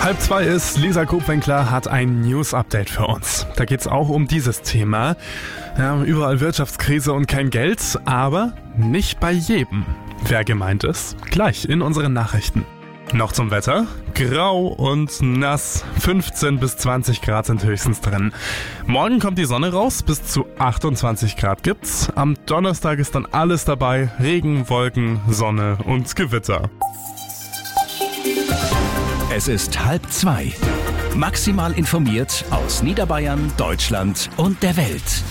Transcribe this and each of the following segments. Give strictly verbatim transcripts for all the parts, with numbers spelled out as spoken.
Halb zwei ist, Lisa Kobwinkler hat ein News-Update für uns. Da geht's auch um dieses Thema. Ja, überall Wirtschaftskrise und kein Geld, aber nicht bei jedem. Wer gemeint ist, gleich in unseren Nachrichten. Noch zum Wetter. Grau und nass. fünfzehn bis zwanzig Grad sind höchstens drin. Morgen kommt die Sonne raus, bis zu achtundzwanzig Grad gibt's. Am Donnerstag ist dann alles dabei. Regen, Wolken, Sonne und Gewitter. Es ist halb zwei. Maximal informiert aus Niederbayern, Deutschland und der Welt.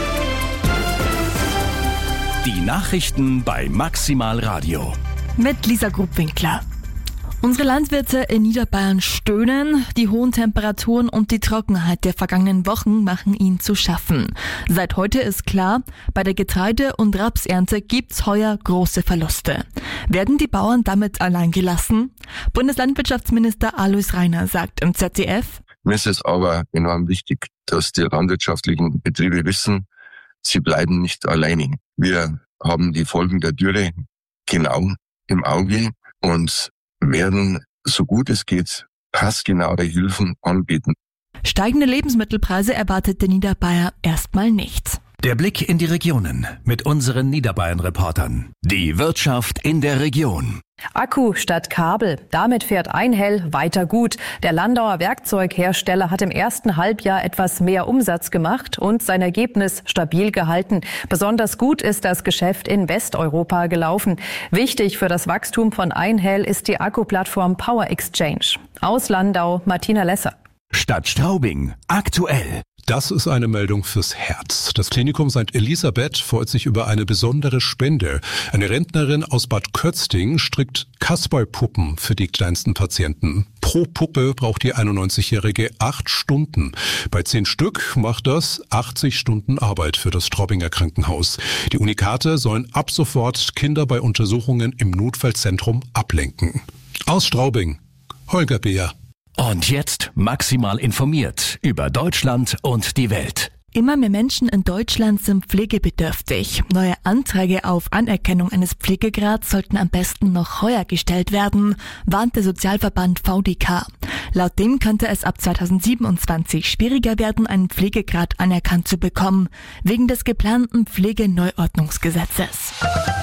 Die Nachrichten bei Maximal Radio. Mit Lisa Kobwinkler. Unsere Landwirte in Niederbayern stöhnen. Die hohen Temperaturen und die Trockenheit der vergangenen Wochen machen ihnen zu schaffen. Seit heute ist klar, bei der Getreide- und Rapsernte gibt's heuer große Verluste. Werden die Bauern damit allein gelassen? Bundeslandwirtschaftsminister Alois Rainer sagt im Z D F: Mir ist es aber enorm wichtig, dass die landwirtschaftlichen Betriebe wissen, sie bleiben nicht alleine. Wir haben die Folgen der Dürre genau im Auge und werden, so gut es geht, passgenaue Hilfen anbieten. Steigende Lebensmittelpreise erwartet der Niederbayer erstmal nicht. Der Blick in die Regionen mit unseren Niederbayern-Reportern. Die Wirtschaft in der Region. Akku statt Kabel. Damit fährt Einhell weiter gut. Der Landauer Werkzeughersteller hat im ersten Halbjahr etwas mehr Umsatz gemacht und sein Ergebnis stabil gehalten. Besonders gut ist das Geschäft in Westeuropa gelaufen. Wichtig für das Wachstum von Einhell ist die Akkuplattform Power Exchange. Aus Landau, Martina Lesser. Stadt Straubing. Aktuell. Das ist eine Meldung fürs Herz. Das Klinikum Sankt Elisabeth freut sich über eine besondere Spende. Eine Rentnerin aus Bad Kötzting strickt Kasperlpuppen für die kleinsten Patienten. Pro Puppe braucht die einundneunzigjährige acht Stunden. Bei zehn Stück macht das achtzig Stunden Arbeit für das Straubinger Krankenhaus. Die Unikate sollen ab sofort Kinder bei Untersuchungen im Notfallzentrum ablenken. Aus Straubing, Holger Beer. Und jetzt maximal informiert über Deutschland und die Welt. Immer mehr Menschen in Deutschland sind pflegebedürftig. Neue Anträge auf Anerkennung eines Pflegegrads sollten am besten noch heuer gestellt werden, warnt der Sozialverband V D K. Laut dem könnte es ab zweitausendsiebenundzwanzig schwieriger werden, einen Pflegegrad anerkannt zu bekommen, wegen des geplanten Pflegeneuordnungsgesetzes.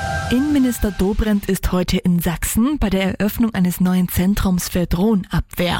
Innenminister Dobrindt ist heute in Sachsen bei der Eröffnung eines neuen Zentrums für Drohnenabwehr.